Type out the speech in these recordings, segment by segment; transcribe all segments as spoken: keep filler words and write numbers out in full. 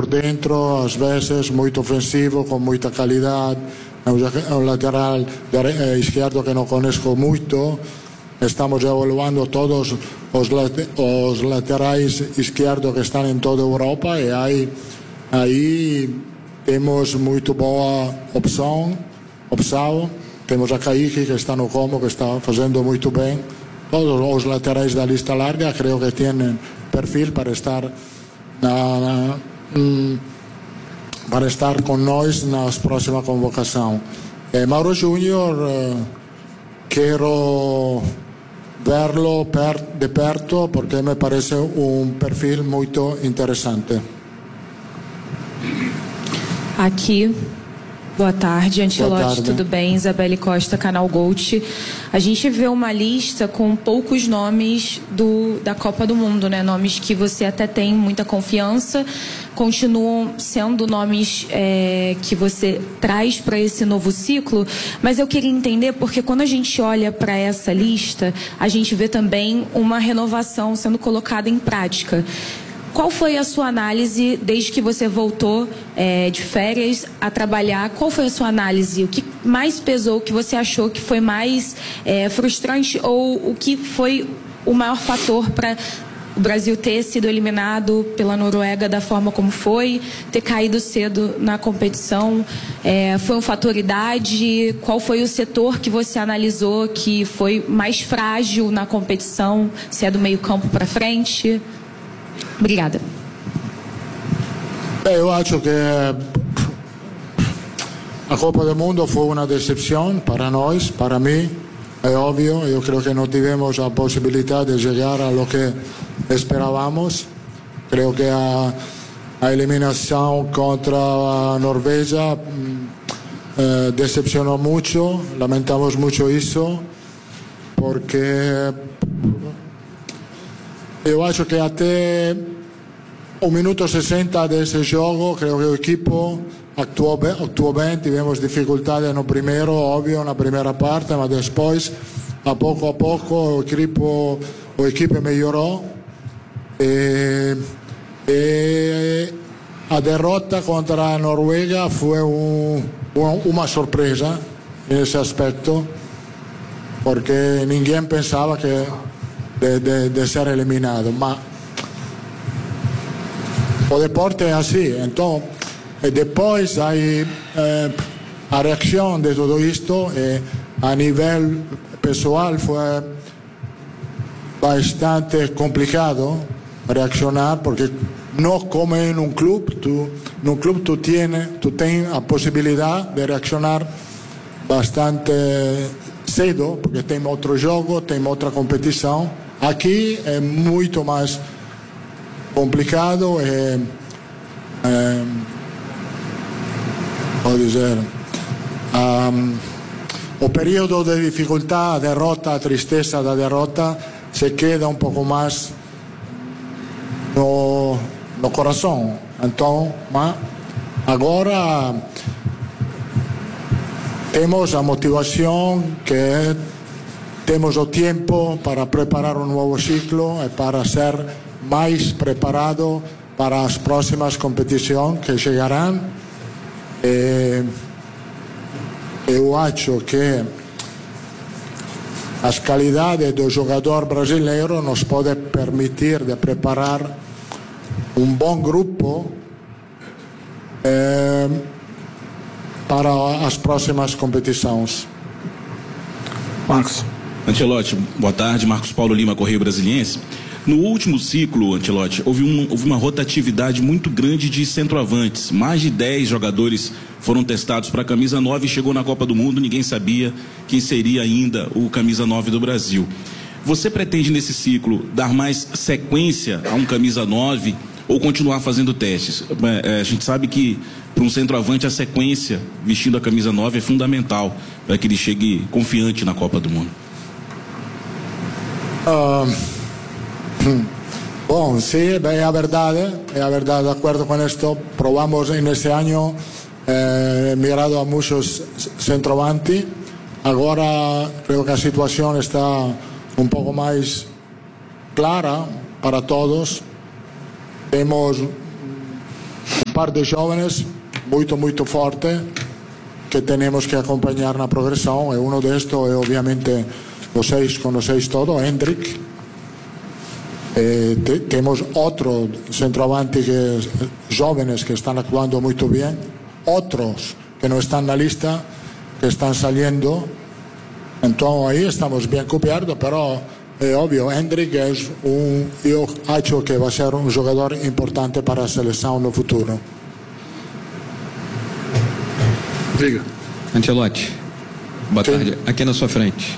por dentro, às vezes muito ofensivo, com muita qualidade. É um lateral esquerdo que não conheço muito. Estamos evaluando todos os, os laterais esquerdos que estão em toda a Europa e aí, aí temos muito boa opção, opção. Temos a Kaique que está no Como, que está fazendo muito bem. Todos os laterais da lista larga creio que têm perfil para estar na, na, para estar com nós na próxima convocação. Eh, Mauro Júnior, eh, quero verlo per, de perto porque me parece um perfil muito interessante. Aqui, boa tarde, Ancelotti, tudo bem? Isabelle Costa, Canal Gold. A gente vê uma lista com poucos nomes do, da Copa do Mundo, né? Nomes que você até tem muita confiança, continuam sendo nomes é, que você traz para esse novo ciclo, mas eu queria entender porque quando a gente olha para essa lista, a gente vê também uma renovação sendo colocada em prática. Qual foi a sua análise desde que você voltou é, de férias a trabalhar? Qual foi a sua análise? O que mais pesou? O que você achou que foi mais é, frustrante? Ou o que foi o maior fator para o Brasil ter sido eliminado pela Noruega da forma como foi, ter caído cedo na competição? É, foi um fator idade? Qual foi o setor que você analisou que foi mais frágil na competição? Se é do meio campo para frente? Obrigada. Eu acho que a Copa do Mundo foi uma decepção para nós, para mim, é óbvio. Eu creio que não tivemos a possibilidade de chegar a lo que esperávamos. Creio que a, a eliminação contra a Noruega eh, decepcionou muito. Lamentamos muito isso, porque eu acho que até o minuto sessenta desse jogo, creio que o equipo actuou bem, actuou bem. Tivemos dificuldade no primeiro, óbvio, na primeira parte, mas depois, a pouco a pouco, o equipo, o equipe melhorou. E, e a derrota contra a Noruega foi um, uma surpresa nesse aspecto, porque ninguém pensava que De, de, de ser eliminado, mas o deporte é assim. Então, e depois aí eh, a reação de tudo isto eh, a nível pessoal foi bastante complicado reaccionar, porque não como em um clube, tu, no clube tu tienes, tu tens a possibilidade de reaccionar bastante cedo, porque tem outro jogo, tem outra competição. Aqui é muito mais complicado e, é, vou dizer, um, o período de dificuldade, a derrota, a tristeza da derrota se queda um pouco mais no, no coração. Então, mas agora temos a motivação que temos o tempo para preparar um novo ciclo e para ser mais preparado para as próximas competições que chegarão. E eu acho que as qualidades do jogador brasileiro nos podem permitir de preparar um bom grupo eh, para as próximas competições. Marcos. Ancelotti, boa tarde. Marcos Paulo Lima, Correio Brasiliense. No último ciclo, Ancelotti, houve, um, houve uma rotatividade muito grande de centroavantes. Mais de dez jogadores foram testados para a camisa nove e chegou na Copa do Mundo, ninguém sabia quem seria ainda o camisa nove do Brasil. Você pretende nesse ciclo dar mais sequência a um camisa nove ou continuar fazendo testes? É, a gente sabe que para um centroavante a sequência vestindo a camisa nove é fundamental para que ele chegue confiante na Copa do Mundo. Uh, bom, sí, é a verdade, é a verdade, de acordo com isto. Probamos nesse ano eh, migrado a muitos centroavantes. Agora creo que a situação está um pouco mais clara para todos. Temos um par de jovens muito, muito forte que temos que acompanhar na progressão. E um destes é, obviamente, vocês conheceis todo, Hendrik. E te, temos outro centroavante que, jovens que estão atuando muito bem, outros que não estão na lista, que estão saindo. Então aí estamos bem cobertos, pero é óbvio, Hendrik é um, eu acho que vai ser um jogador importante para a seleção no futuro. Diga. Ancelotti, boa Sim. tarde. Aqui na sua frente.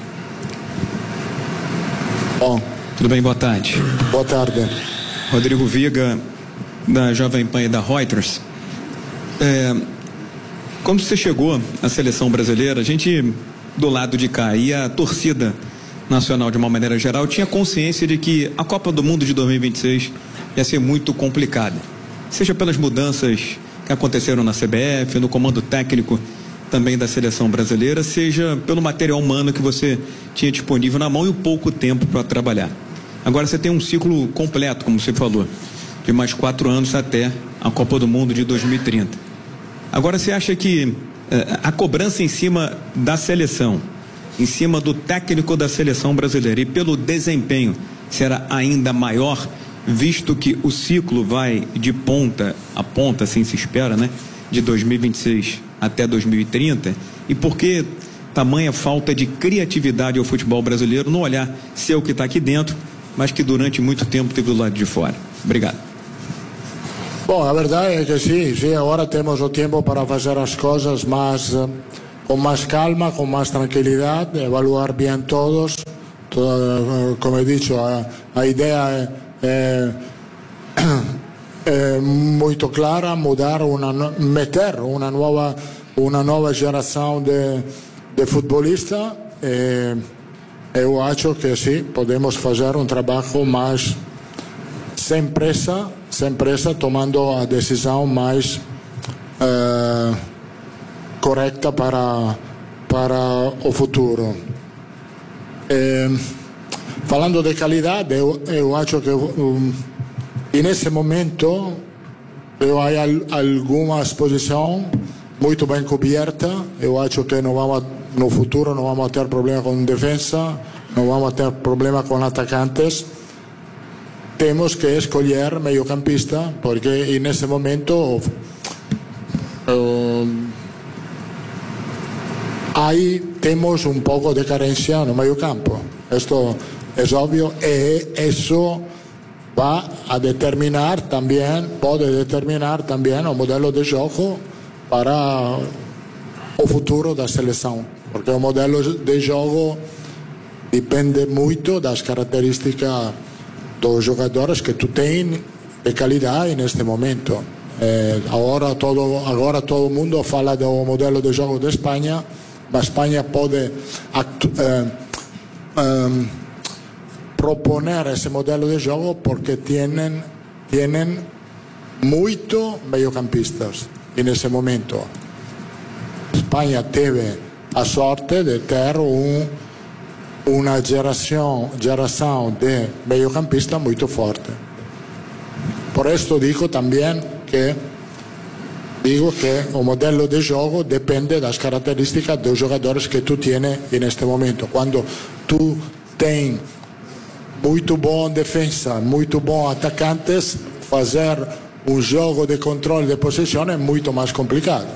Bom. Tudo bem, boa tarde. Boa tarde. Rodrigo Viga, da Jovem Pan e da Reuters. É, quando você chegou à seleção brasileira, a gente, do lado de cá, e a torcida nacional, de uma maneira geral, tinha consciência de que a Copa do Mundo de dois mil e vinte e seis ia ser muito complicada. Seja pelas mudanças que aconteceram na C B F, no comando técnico também da seleção brasileira, seja pelo material humano que você tinha disponível na mão e o pouco tempo para trabalhar. Agora você tem um ciclo completo, como você falou, de mais quatro anos até a Copa do Mundo de dois mil e trinta. Agora você acha que eh, a cobrança em cima da seleção, em cima do técnico da seleção brasileira e pelo desempenho será ainda maior, visto que o ciclo vai de ponta a ponta, assim se espera, né? De dois mil e vinte e seis até dois mil e trinta, e por que tamanha falta de criatividade ao futebol brasileiro no olhar seu que está aqui dentro, mas que durante muito tempo teve do lado de fora? Obrigado. Bom, a verdade é que sim, sim, agora temos o tempo para fazer as coisas mais, com mais calma, com mais tranquilidade, evaluar bem todos. Todo, como eu disse, a, a ideia é, é É muito clara, mudar uma, meter uma nova, uma nova geração de, de futbolistas. E eu acho que sim, podemos fazer um trabalho mais sem pressa, sem pressa, tomando a decisão mais uh, correta para, para o futuro. E, falando de qualidade, eu, eu acho que um, e nesse momento, eu há alguma exposição muito bem coberta. Eu acho que não vamos, no futuro não vamos ter problema com defesa, não vamos ter problema com atacantes. Temos que escolher meio-campista, porque nesse momento uh, aí temos um pouco de carência no meio-campo. Isto é óbvio, e isso va a determinar também, pode determinar também o modelo de jogo para o futuro da seleção, porque o modelo de jogo depende muito das características dos jogadores que tu tens de qualidade neste momento. Eh, agora todo agora todo mundo fala do modelo de jogo de Espanha, mas Espanha pode actu- eh, um, proponer esse modelo de jogo porque tienen, tienen muito mediocampistas e nesse momento. Espanha teve a sorte de ter um, uma geração, geração de mediocampistas muito forte. Por isso digo também que digo que o modelo de jogo depende das características dos jogadores que tu tienes neste momento. Quando tu tens muito bom defesa, muito bom atacantes, fazer um jogo de controle de possessão é muito mais complicado.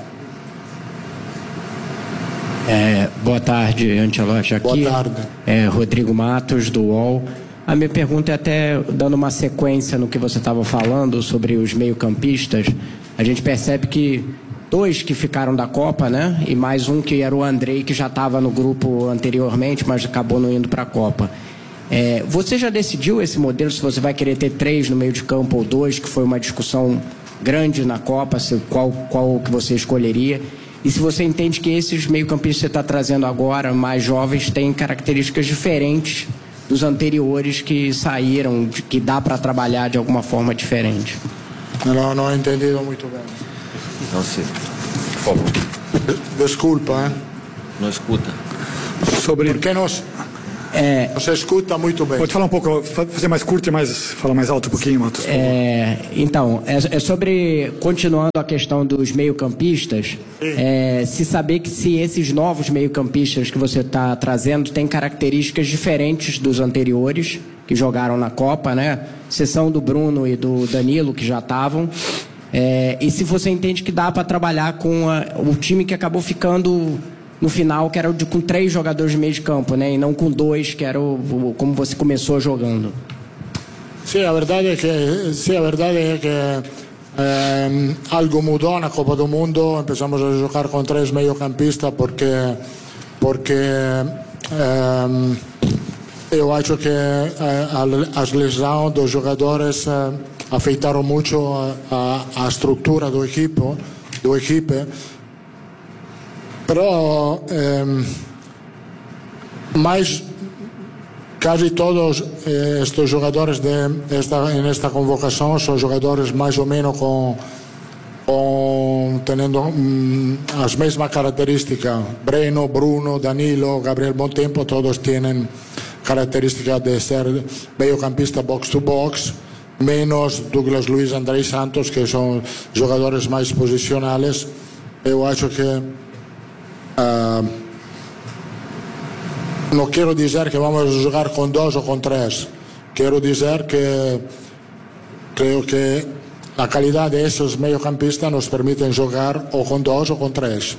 É, boa tarde, Ancelotti. Aqui, boa tarde. É, Rodrigo Matos, do U O L. A minha pergunta é até dando uma sequência no que você estava falando sobre os meio-campistas. A gente percebe que dois que ficaram da Copa, né? E mais um que era o Andrei, que já estava no grupo anteriormente, mas acabou não indo para a Copa. É, você já decidiu esse modelo, se você vai querer ter três no meio de campo ou dois, que foi uma discussão grande na Copa, se, qual, qual que você escolheria? E se você entende que esses meio-campistas que você está trazendo agora, mais jovens, têm características diferentes dos anteriores que saíram, de, que dá para trabalhar de alguma forma diferente? Não, não entendi muito bem. Não sei. Por favor. Desculpa, hein? Não escuta. Sobre... Por que nós... É, Você escuta muito bem. Pode falar um pouco, fazer mais curto e mais, falar mais alto um pouquinho, Matos. É, então, é, é sobre, continuando a questão dos meio-campistas, é, se saber que se esses novos meio-campistas que você está trazendo têm características diferentes dos anteriores, que jogaram na Copa, né? Exceção do Bruno e do Danilo, que já estavam. É, e se você entende que dá para trabalhar com a, o time que acabou ficando no final, que era o de, com três jogadores de meio de campo, né? E não com dois, que era o, o, como você começou jogando. Sim, a verdade é que, sim, a verdade é que eh, algo mudou na Copa do Mundo. Empezamos a jogar com três meio-campistas porque, porque eh, eu acho que eh, as lesões dos jogadores eh, afetaram muito a, a, a estrutura do equipo, do equipe. Pero eh, mais casi todos eh, estos jogadores de esta, en esta convocación son jogadores más o menos con, con teniendo mm, las mismas características. Breno, Bruno, Danilo, Gabriel Bontempo, todos tienen características de ser mediocampista box to box, menos Douglas Luiz, Andrei Santos, que son jugadores más posicionales. Yo acho que Uh, no quiero decir que vamos a jugar con dos o con tres. Quiero decir que creo que la calidad de esos mediocampistas nos permiten jugar o con dos o con tres.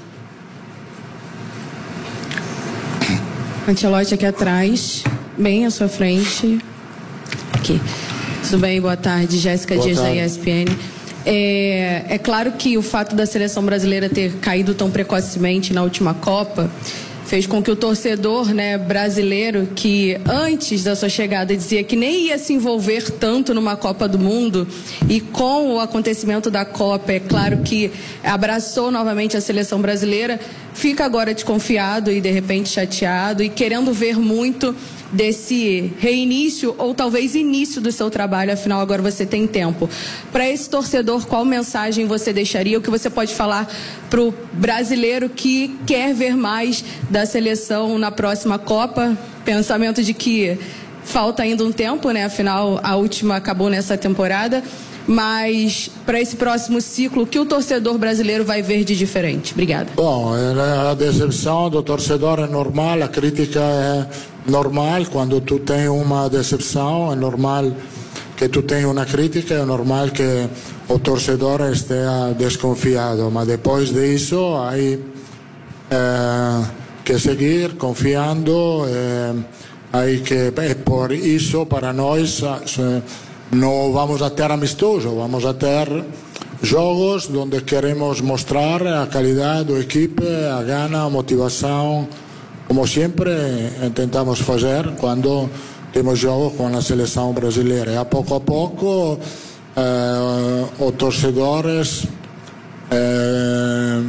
Ancelotti aqui atrás, bem à sua frente. Aqui. Tudo bem? Boa tarde, Jéssica Dias da E S P N. É, é claro que o fato da seleção brasileira ter caído tão precocemente na última Copa fez com que o torcedor, né, brasileiro, que antes da sua chegada dizia que nem ia se envolver tanto numa Copa do Mundo, e com o acontecimento da Copa, é claro que abraçou novamente a seleção brasileira, fica agora desconfiado e de repente chateado e querendo ver muito desse reinício ou talvez início do seu trabalho. Afinal, agora você tem tempo. Para esse torcedor, qual mensagem você deixaria? O que você pode falar para o brasileiro que quer ver mais da seleção na próxima Copa? Pensamento de que falta ainda um tempo, né? Afinal, a última acabou nessa temporada. Mas para esse próximo ciclo, o que o torcedor brasileiro vai ver de diferente? Obrigada. Bom, a decepção do torcedor é normal, a crítica é normal. Quando tu tem uma decepção, é normal que tu tenha uma crítica, é normal que o torcedor esteja desconfiado. Mas depois disso, aí é, que seguir confiando. É, aí que é por isso, para nós, não vamos a ter amistoso, vamos a ter jogos onde queremos mostrar a qualidade do equipe, a gana, a motivação, como sempre tentamos fazer quando temos jogos com a seleção brasileira. E a pouco a pouco eh, os torcedores eh,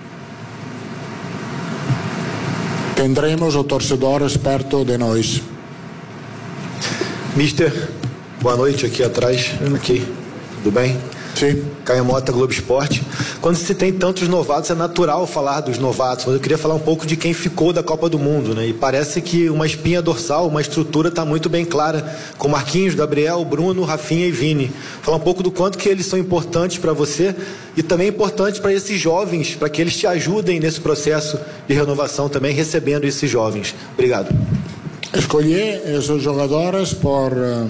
tendremos os torcedores perto de nós. Mister, boa noite, aqui atrás, aqui, tudo bem? Sim. Caio Mota, Globo Esporte. Quando se tem tantos novatos, é natural falar dos novatos, mas eu queria falar um pouco de quem ficou da Copa do Mundo, né? E parece que uma espinha dorsal, uma estrutura está muito bem clara, com Marquinhos, Gabriel, Bruno, Rafinha e Vini. Falar um pouco do quanto que eles são importantes para você e também importantes para esses jovens, para que eles te ajudem nesse processo de renovação também, recebendo esses jovens. Obrigado. Escolhi esses jogadores por uh,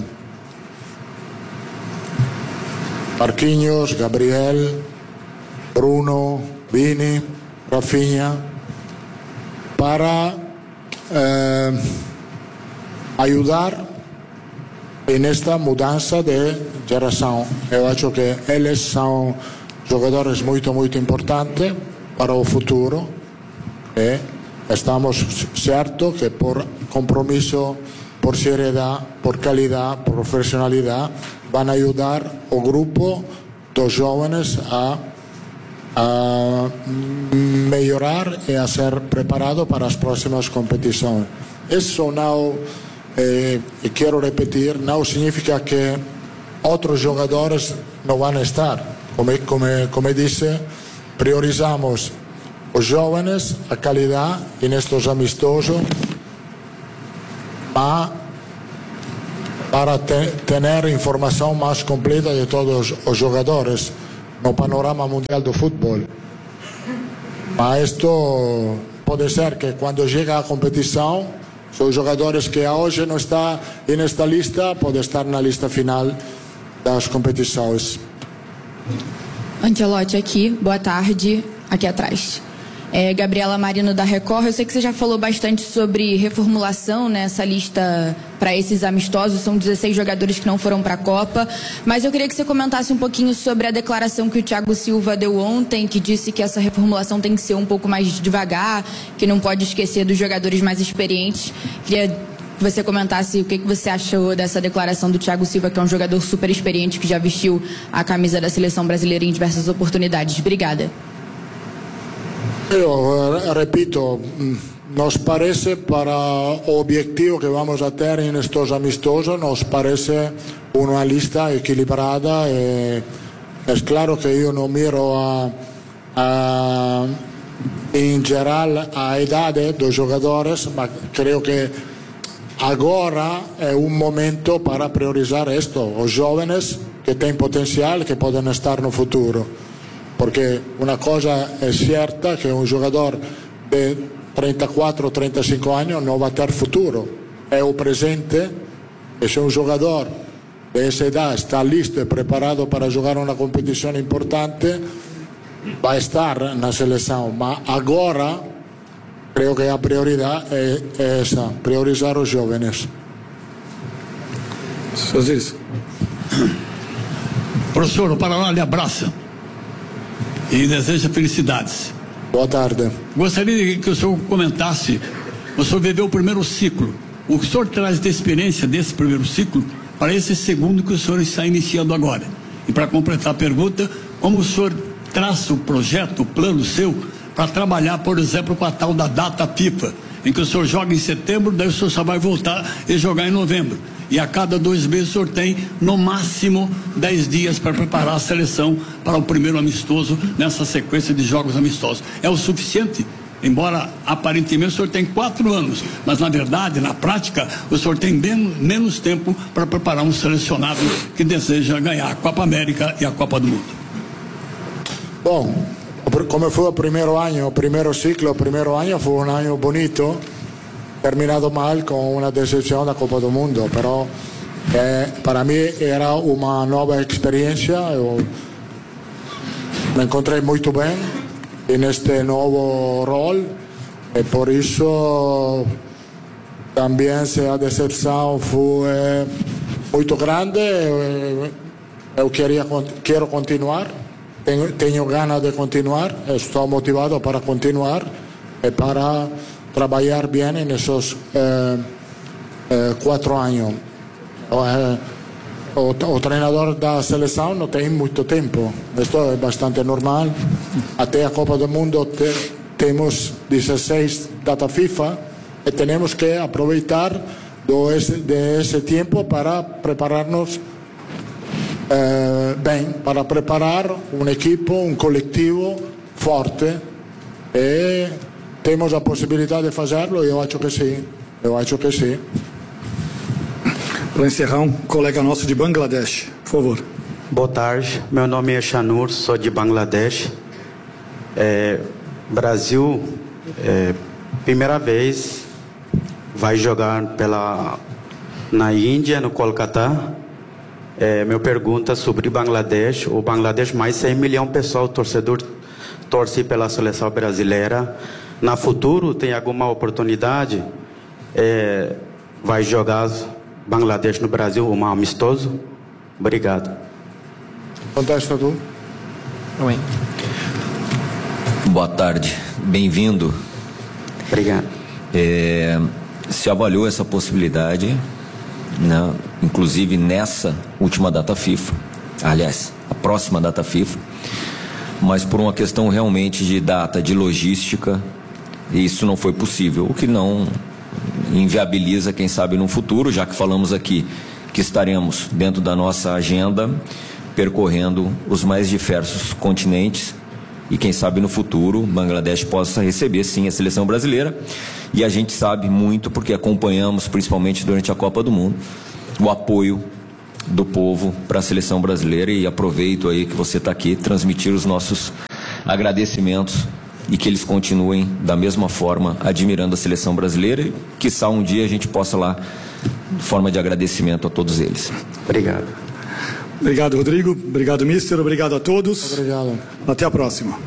Marquinhos, Gabriel, Bruno, Vini, Rafinha, para uh, ajudar nesta mudança de geração. Eu acho que eles são jogadores muito, muito importantes para o futuro. E estamos certos que por compromisso, por seriedade, por qualidade, por profissionalidade, vão ajudar o grupo dos jovens a, a melhorar e a ser preparado para as próximas competições. Isso não, eh, e quero repetir, não significa que outros jogadores não vão estar. Como, como, como disse, priorizamos os jovens, a qualidade e nestes amistosos mas para te, ter informação mais completa de todos os jogadores no panorama mundial do futebol. Mas isto pode ser que quando chega a competição, os jogadores que hoje não estão nesta lista podem estar na lista final das competições. Ancelotti aqui, boa tarde, aqui atrás. É, Gabriela Marino da Record, eu sei que você já falou bastante sobre reformulação nessa lista para esses amistosos, são dezesseis jogadores que não foram para a Copa, mas eu queria que você comentasse um pouquinho sobre a declaração que o Thiago Silva deu ontem, que disse que essa reformulação tem que ser um pouco mais devagar, que não pode esquecer dos jogadores mais experientes. Queria que você comentasse o que, que você achou dessa declaração do Thiago Silva, que é um jogador super experiente, que já vestiu a camisa da seleção brasileira em diversas oportunidades. Obrigada. Eu repito, nos parece para o objetivo que vamos a ter en estos amistosos, nos parece una lista equilibrada. E es claro que yo no miro a, a, en general a idade dos jogadores, mas creo que agora é un momento para priorizar esto, os jóvenes que têm potencial, que podem estar no futuro. Porque una cosa es cierta, que un jugador de treinta e quatro, treinta e cinco años no va a tener futuro. Es el presente, y si un jugador de esa edad está listo y preparado para jugar una competición importante, va a estar en la selección. Pero ahora creo que la prioridad es esa, priorizar a los jóvenes. Professor, o Paraná lhe abraça e deseja felicidades. Boa tarde. Gostaria que o senhor comentasse, o senhor viveu o primeiro ciclo, o que o senhor traz de experiência desse primeiro ciclo para esse segundo que o senhor está iniciando agora. E para completar a pergunta, como o senhor traça o projeto, o plano seu, para trabalhar, por exemplo, com a tal da data FIFA, em que o senhor joga em setembro, daí o senhor só vai voltar e jogar em novembro. E a cada dois meses o senhor tem, no máximo, dez dias para preparar a seleção para o primeiro amistoso nessa sequência de jogos amistosos. É o suficiente? Embora aparentemente o senhor tem quatro anos, mas na verdade, na prática, o senhor tem menos, menos tempo para preparar um selecionado que deseja ganhar a Copa América e a Copa do Mundo. Bom, como foi o primeiro ano, o primeiro ciclo, o primeiro ano foi um ano bonito, terminado mal con una decepción da Copa do Mundo, pero eh, para mí era una nueva experiencia. Yo me encontré muy bien en este nuevo rol y por eso también la decepción fue muy grande. Yo quería, quiero continuar, tengo, tengo ganas de continuar, estoy motivado para continuar y para trabalhar bem nesses eh, eh, quatro anos. Eh, o, o treinador da seleção não tem muito tempo. Isto é bastante normal. Até a Copa do Mundo te, temos dezesseis data FIFA e temos que aproveitar do esse, de esse tempo para preparar-nos eh, bem, para preparar um equipo, um coletivo forte e temos a possibilidade de fazê-lo e eu acho que sim. Eu acho que sim. Para encerrar, um colega nosso de Bangladesh, por favor. Boa tarde, meu nome é Shanur, sou de Bangladesh. É, Brasil, é, primeira vez, vai jogar pela, na Índia, no Kolkata. É, minha pergunta sobre Bangladesh. O Bangladesh, mais cem milhões de pessoas, torcedor, torce pela seleção brasileira. Na futuro tem alguma oportunidade, é, vai jogar Bangladesh no Brasil, um amistoso? Obrigado. Contesta tu. Oi. Boa tarde, bem-vindo. Obrigado. É, se avaliou essa possibilidade, né, inclusive nessa última data FIFA, aliás, a próxima data FIFA, mas por uma questão realmente de data, de logística, isso não foi possível, o que não inviabiliza, quem sabe, no futuro, já que falamos aqui que estaremos dentro da nossa agenda percorrendo os mais diversos continentes e quem sabe no futuro Bangladesh possa receber sim a seleção brasileira. E a gente sabe muito, porque acompanhamos principalmente durante a Copa do Mundo, o apoio do povo para a seleção brasileira, e aproveito aí que você está aqui transmitir os nossos agradecimentos e que eles continuem da mesma forma admirando a seleção brasileira, e quiçá um dia a gente possa lá de forma de agradecimento a todos eles. Obrigado. Obrigado, Rodrigo. Obrigado, mister. Obrigado a todos. Obrigado. Até a próxima.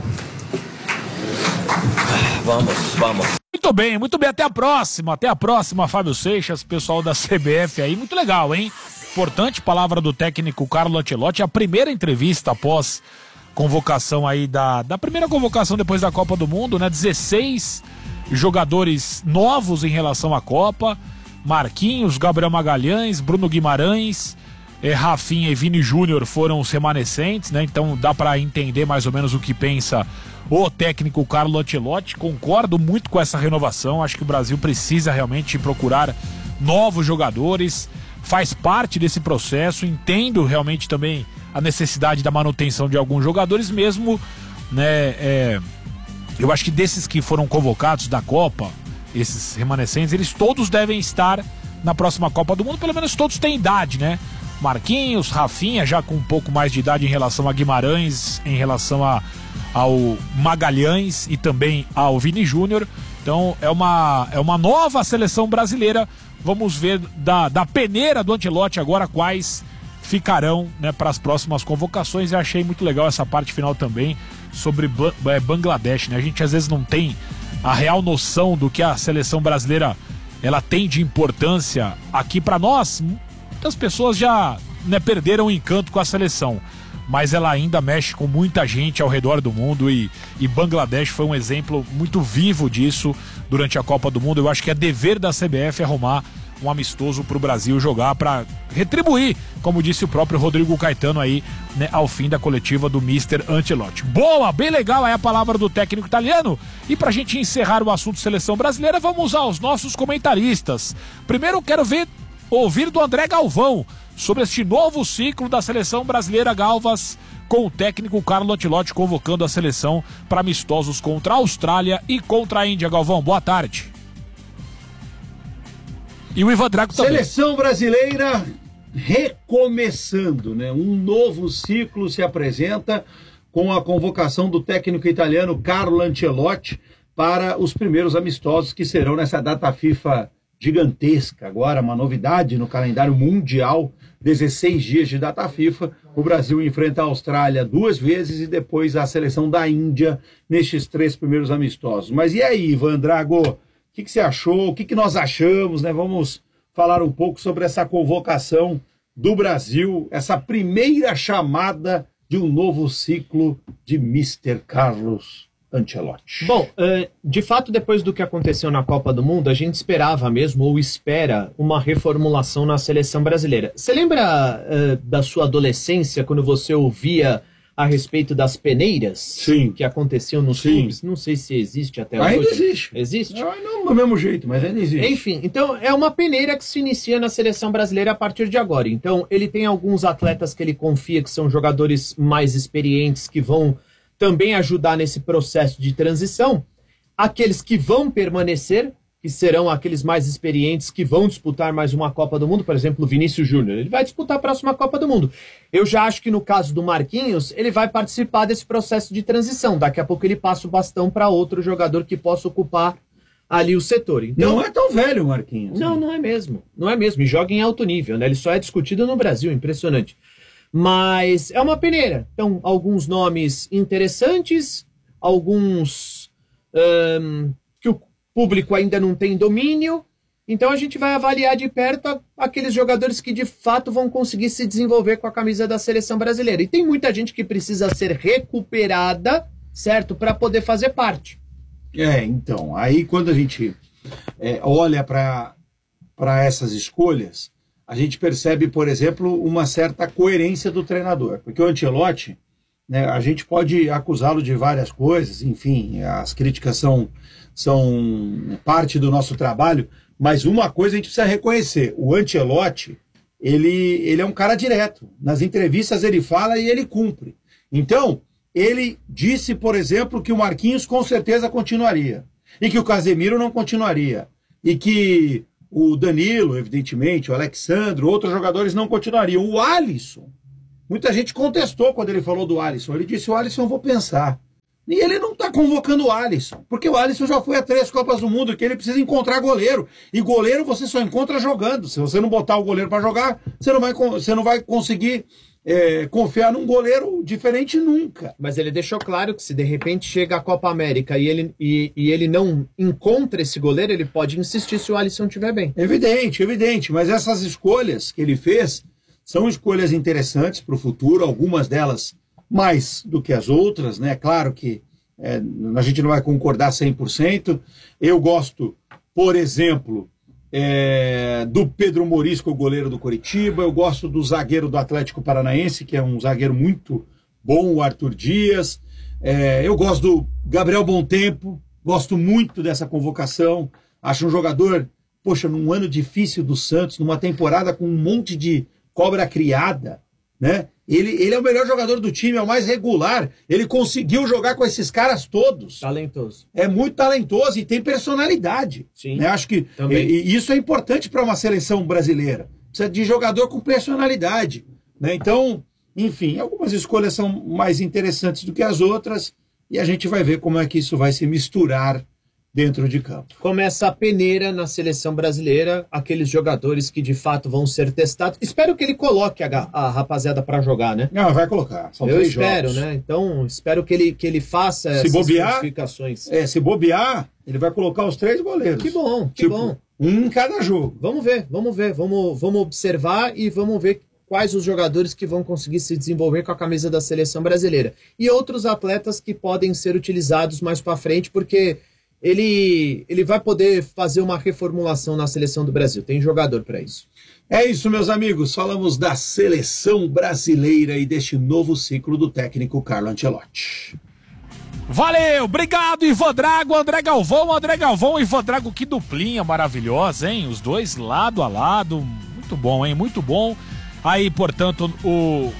Vamos, vamos. Muito bem, muito bem. Até a próxima. Até a próxima, Fábio Seixas, pessoal da C B F aí. Muito legal, hein? Importante palavra do técnico Carlo Ancelotti. A primeira entrevista após convocação aí da, da primeira convocação depois da Copa do Mundo, né? dezesseis jogadores novos em relação à Copa. Marquinhos, Gabriel Magalhães, Bruno Guimarães, eh, Rafinha e Vini Júnior foram os remanescentes, né? Então dá para entender mais ou menos o que pensa o técnico Carlo Ancelotti. Concordo muito com essa renovação. Acho que o Brasil precisa realmente procurar novos jogadores. Faz parte desse processo. Entendo realmente também a necessidade da manutenção de alguns jogadores, mesmo, né? É, eu acho que desses que foram convocados da Copa, esses remanescentes, eles todos devem estar na próxima Copa do Mundo. Pelo menos todos têm idade, né? Marquinhos, Rafinha, já com um pouco mais de idade em relação a Guimarães, em relação a, ao Magalhães e também ao Vini Júnior. Então é uma, é uma nova seleção brasileira. Vamos ver da, da peneira do Ancelotti agora quais ficarão, né, para as próximas convocações. Eu achei muito legal essa parte final também sobre ba- é, Bangladesh, né? A gente às vezes não tem a real noção do que a seleção brasileira ela tem de importância aqui para nós. Muitas pessoas já, né, perderam o encanto com a seleção, mas ela ainda mexe com muita gente ao redor do mundo, e, e Bangladesh foi um exemplo muito vivo disso durante a Copa do Mundo. Eu acho que é dever da C B F arrumar um amistoso para o Brasil jogar, para retribuir, como disse o próprio Rodrigo Caetano aí, né, ao fim da coletiva do mister Ancelotti. Boa, bem legal aí a palavra do técnico italiano. E pra gente encerrar o assunto seleção brasileira, vamos aos nossos comentaristas. Primeiro eu quero ver, ouvir do André Galvão sobre este novo ciclo da seleção brasileira, Galvas, com o técnico Carlo Ancelotti convocando a seleção para amistosos contra a Austrália e contra a Índia. Galvão, boa tarde. E o Ivan Drago também. Seleção brasileira recomeçando, né? Um novo ciclo se apresenta com a convocação do técnico italiano Carlo Ancelotti para os primeiros amistosos que serão nessa data FIFA gigantesca. Agora, uma novidade no calendário mundial, dezesseis dias de data FIFA. O Brasil enfrenta a Austrália duas vezes e depois a seleção da Índia nestes três primeiros amistosos. Mas e aí, Ivan Drago? O que, que você achou? O que, que nós achamos, né? Vamos falar um pouco sobre essa convocação do Brasil, essa primeira chamada de um novo ciclo de mister Carlos Ancelotti. Bom, de fato, depois do que aconteceu na Copa do Mundo, a gente esperava mesmo, ou espera, uma reformulação na seleção brasileira. Você lembra uh, da sua adolescência, quando você ouvia a respeito das peneiras? Sim. Que aconteciam nos Sim. clubes? Não sei se existe até hoje. Ainda existe. Existe? Não, não do mesmo jeito, mas ainda existe. Enfim, então é uma peneira que se inicia na seleção brasileira a partir de agora. Então ele tem alguns atletas que ele confia que são jogadores mais experientes, que vão também ajudar nesse processo de transição. Aqueles que vão permanecer, que serão aqueles mais experientes, que vão disputar mais uma Copa do Mundo, por exemplo, o Vinícius Júnior. Ele vai disputar a próxima Copa do Mundo. Eu já acho que no caso do Marquinhos, ele vai participar desse processo de transição. Daqui a pouco ele passa o bastão para outro jogador que possa ocupar ali o setor. Então, não é tão velho o Marquinhos. Não, não é mesmo. Não é mesmo. E joga em alto nível, né? Ele só é discutido no Brasil, impressionante. Mas é uma peneira. Então, alguns nomes interessantes, alguns um, que o público ainda não tem domínio. Então a gente vai avaliar de perto aqueles jogadores que de fato vão conseguir se desenvolver com a camisa da seleção brasileira. E tem muita gente que precisa ser recuperada, certo? Para poder fazer parte. É, então, aí quando a gente é, olha para para essas escolhas, a gente percebe, por exemplo, uma certa coerência do treinador. Porque o Ancelotti, né, a gente pode acusá-lo de várias coisas, enfim, as críticas são, são parte do nosso trabalho, mas uma coisa a gente precisa reconhecer, o Ancelotti, ele, ele é um cara direto. Nas entrevistas ele fala e ele cumpre. Então, ele disse, por exemplo, que o Marquinhos com certeza continuaria. E que o Casemiro não continuaria. E que o Danilo, evidentemente, o Alexandre, outros jogadores não continuariam. O Alisson, muita gente contestou quando ele falou do Alisson. Ele disse, o Alisson eu vou pensar. E ele não está convocando o Alisson, porque o Alisson já foi a três Copas do Mundo, que ele precisa encontrar goleiro. E goleiro você só encontra jogando. Se você não botar o goleiro para jogar, você não vai, você não vai conseguir é, confiar num goleiro diferente nunca. Mas ele deixou claro que se de repente chega a Copa América e ele, e, e ele não encontra esse goleiro, ele pode insistir se o Alisson estiver bem. Evidente, evidente. Mas essas escolhas que ele fez são escolhas interessantes para o futuro, algumas delas mais do que as outras, né? Claro que é, a gente não vai concordar cem por cento. Eu gosto, por exemplo, é, do Pedro Morisco, o goleiro do Coritiba. Eu gosto do zagueiro do Atlético Paranaense, que é um zagueiro muito bom, o Arthur Dias. É, eu gosto do Gabriel Bontempo, gosto muito dessa convocação. Acho um jogador, poxa, num ano difícil do Santos, numa temporada com um monte de cobra criada, né? Ele, ele é o melhor jogador do time, é o mais regular. Ele conseguiu jogar com esses caras todos. Talentoso. É muito talentoso e tem personalidade. Sim. Né? Acho que e, e isso é importante para uma seleção brasileira. Precisa de jogador com personalidade. Né? Então, enfim, algumas escolhas são mais interessantes do que as outras e a gente vai ver como é que isso vai se misturar dentro de campo. Começa a peneira na seleção brasileira, aqueles jogadores que de fato vão ser testados. Espero que ele coloque a, a rapaziada para jogar, né? Não, vai colocar. São Eu três espero, jogos. né? Então, espero que ele, que ele faça se essas bobear, modificações. É, se bobear, ele vai colocar os três goleiros. Que bom, que tipo, bom. Um em cada jogo. Vamos ver, vamos ver, vamos, vamos observar e vamos ver quais os jogadores que vão conseguir se desenvolver com a camisa da seleção brasileira. E outros atletas que podem ser utilizados mais para frente, porque Ele, ele vai poder fazer uma reformulação na seleção do Brasil. Tem jogador para isso. É isso, meus amigos. Falamos da seleção brasileira e deste novo ciclo do técnico Carlo Ancelotti. Valeu, obrigado, Ivan Drago, André Galvão, André Galvão e Ivan Drago, que duplinha maravilhosa, hein? Os dois lado a lado, muito bom, hein? Muito bom. Aí, portanto, o,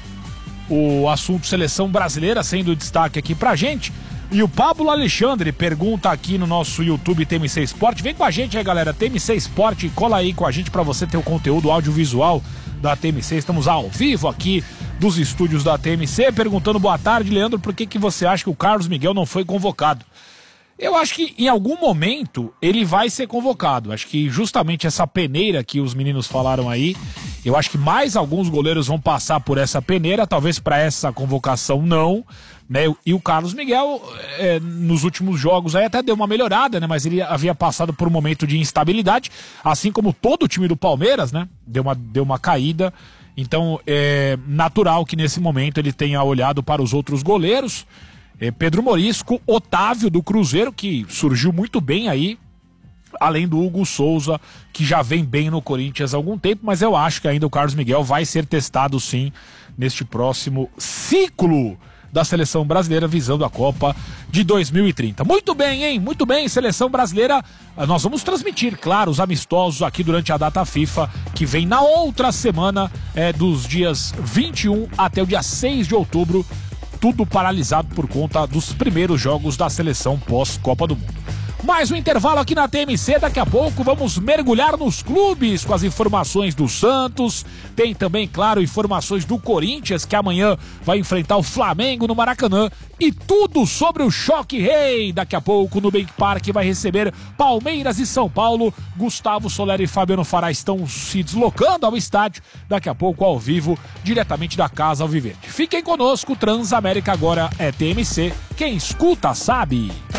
o assunto seleção brasileira sendo destaque aqui pra gente. E o Pablo Alexandre pergunta aqui no nosso YouTube T M C Sport. Vem com a gente aí, galera, T M C Sport, cola aí com a gente para você ter o conteúdo audiovisual da T M C. Estamos ao vivo aqui dos estúdios da T M C, perguntando boa tarde, Leandro, por que que você acha que o Carlos Miguel não foi convocado? Eu acho que em algum momento ele vai ser convocado. Acho que justamente essa peneira que os meninos falaram aí, eu acho que mais alguns goleiros vão passar por essa peneira, talvez para essa convocação não, né? E o Carlos Miguel, é, nos últimos jogos aí até deu uma melhorada, né? Mas ele havia passado por um momento de instabilidade, assim como todo o time do Palmeiras, né? Deu uma, deu uma caída. Então é natural que nesse momento ele tenha olhado para os outros goleiros. É, Pedro Morisco, Otávio do Cruzeiro, que surgiu muito bem aí, além do Hugo Souza, que já vem bem no Corinthians há algum tempo, mas eu acho que ainda o Carlos Miguel vai ser testado sim neste próximo ciclo da seleção brasileira visando a Copa de dois mil e trinta. Muito bem, hein? Muito bem, seleção brasileira. Nós vamos transmitir, claro, os amistosos aqui durante a data FIFA, que vem na outra semana, é, dos dias vinte e um até o dia seis de outubro, tudo paralisado por conta dos primeiros jogos da seleção pós-Copa do Mundo. Mais um intervalo aqui na T M C, daqui a pouco vamos mergulhar nos clubes com as informações do Santos, tem também, claro, informações do Corinthians, que amanhã vai enfrentar o Flamengo no Maracanã, e tudo sobre o Choque Rei. Daqui a pouco no Nubank Park vai receber Palmeiras e São Paulo. Gustavo Soler e Fabiano Fará estão se deslocando ao estádio, daqui a pouco ao vivo, diretamente da Casa Alviverde. Fiquem conosco, Transamérica agora é T M C, quem escuta sabe.